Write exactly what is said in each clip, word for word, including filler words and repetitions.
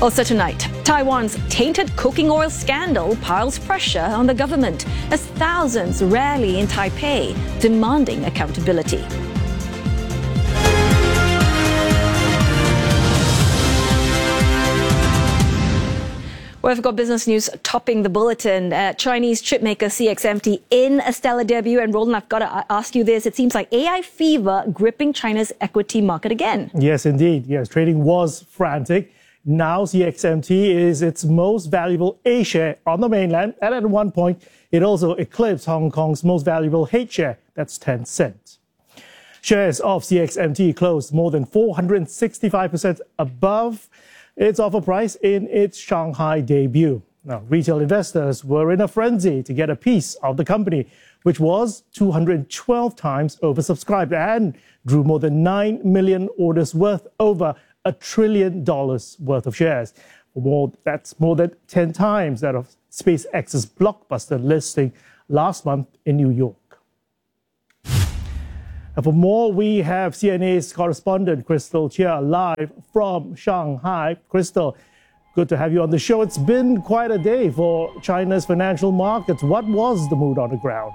Also tonight, Taiwan's tainted cooking oil scandal piles pressure on the government as thousands rally in Taipei demanding accountability. We've got business news topping the bulletin. Uh, Chinese chipmaker C X M T in a stellar debut. And Roland, I've got to ask you this. It seems like A I fever gripping China's equity market again. Yes, indeed. Yes, trading was frantic. Now C X M T is its most valuable A share on the mainland. And at one point, it also eclipsed Hong Kong's most valuable H share. That's Tencent. Shares of C X M T closed more than four hundred sixty-five percent above its offer price in its Shanghai debut. Now, retail investors were in a frenzy to get a piece of the company, which was two hundred twelve times oversubscribed and drew more than nine million orders worth over a trillion dollars worth of shares. More, that's more than ten times that of SpaceX's blockbuster listing last month in New York. And for more, we have C N A's correspondent Crystal Chia live from Shanghai. Crystal, good to have you on the show. It's been quite a day for China's financial markets. What was the mood on the ground?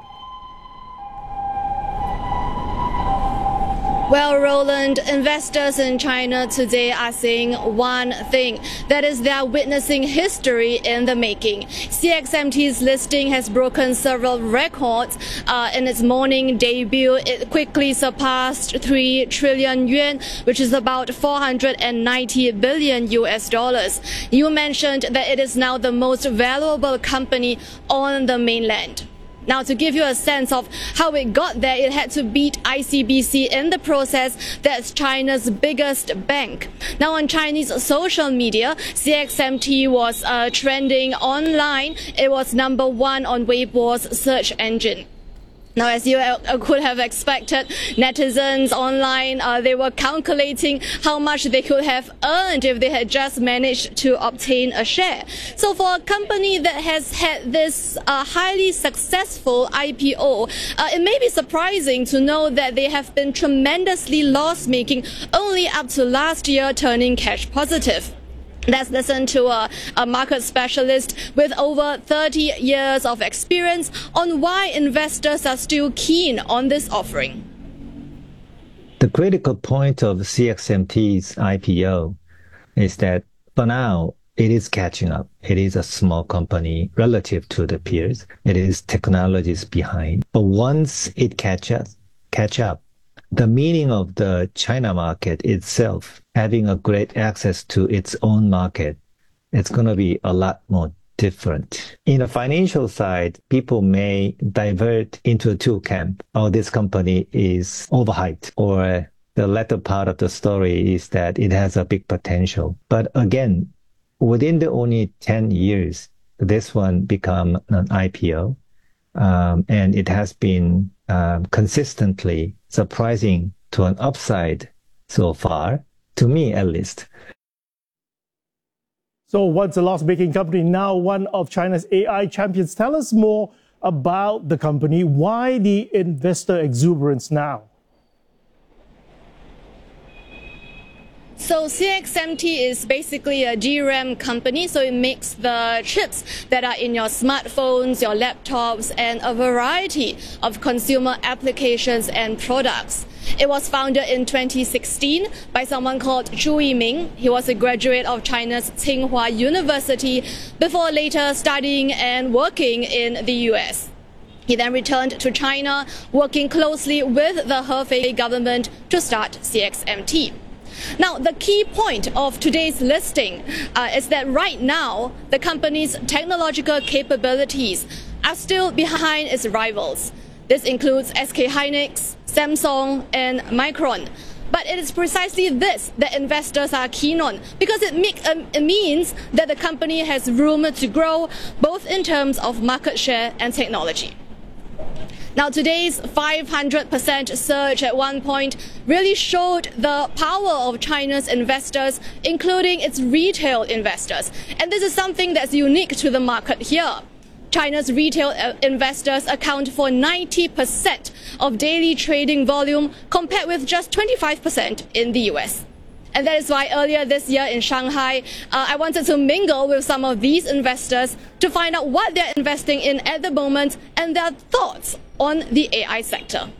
Well, Roland, investors in China today are saying one thing. That is, they are witnessing history in the making. C X M T's listing has broken several records. Uh, in its morning debut, it quickly surpassed three trillion yuan, which is about four hundred ninety billion U S dollars. You mentioned that it is now the most valuable company on the mainland. Now, to give you a sense of how it got there, it had to beat I C B C in the process. That's China's biggest bank. Now, on Chinese social media, C X M T was uh, trending online. It was number one on Weibo's search engine. Now, as you could have expected, netizens online, uh, they were calculating how much they could have earned if they had just managed to obtain a share. So for a company that has had this uh, highly successful I P O, uh, it may be surprising to know that they have been tremendously loss-making only up to last year, turning cash positive. Let's listen to a, a market specialist with over thirty years of experience on why investors are still keen on this offering. The critical point of C X M T's I P O is that for now, it is catching up. It is a small company relative to the peers. It is technologies behind. But once it catches, catch up, the meaning of the China market itself, having a great access to its own market, it's going to be a lot more different. In the financial side, people may divert into two camps. Oh, this company is overhyped, or the latter part of the story is that it has a big potential. But again, within the only ten years, this one become an I P O, um, and it has been um, consistently surprising to an upside so far, to me at least. So once a loss-making company, now one of China's A I champions. Tell us more about the company. Why the investor exuberance now? So C X M T is basically a D RAM company, so it makes the chips that are in your smartphones, your laptops, and a variety of consumer applications and products. It was founded in twenty sixteen by someone called Zhu Yiming. He was a graduate of China's Tsinghua University before later studying and working in the U S. He then returned to China, working closely with the Hefei government to start C X M T. Now, the key point of today's listing uh, is that right now, the company's technological capabilities are still behind its rivals. This includes S K Hynix, Samsung, and Micron. But it is precisely this that investors are keen on, because it, make, um, it means that the company has room to grow, both in terms of market share and technology. Now, today's five hundred percent surge at one point really showed the power of China's investors, including its retail investors. And this is something that's unique to the market here. China's retail investors account for ninety percent of daily trading volume, compared with just twenty-five percent in the U S. And that is why earlier this year in Shanghai, uh, I wanted to mingle with some of these investors to find out what they're investing in at the moment and their thoughts on the A I sector.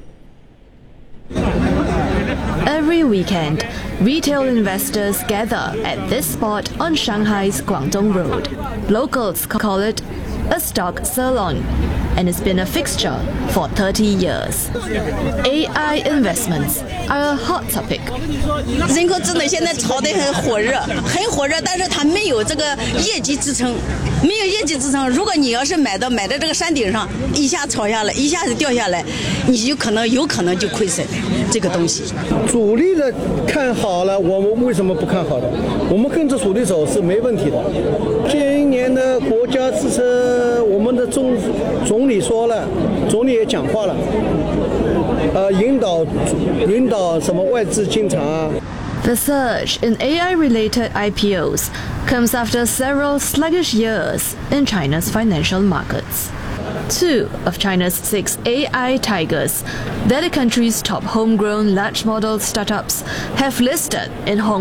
Every weekend, retail investors gather at this spot on Shanghai's Guangdong Road. Locals call it a stock salon, and it's been a fixture for thirty years. A I investments are a hot topic. 人工智能现在炒得很火热，很火热，但是它没有这个业绩支撑，没有业绩支撑。如果你要是买到买到这个山顶上，一下炒下来，一下子掉下来，你就可能有可能就亏损这个东西。 主力的看好了，我们为什么不看好的？我们跟着主力走是没问题的。今年的国家支撑，我们的总总理说了，总理也讲话了，呃，引导引导什么外资进场啊。 The surge in A I-related I P Os comes after several sluggish years in China's financial markets. Two of China's six A I tigers, they're the country's top homegrown large model startups, have listed in Hong